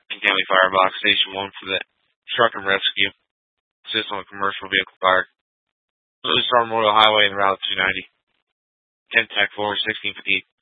King County Firebox, Station 1 for the truck and rescue. Assist on a commercial vehicle fire. Louis Star Memorial Highway and Route 290. 10 TAC 4, 1658.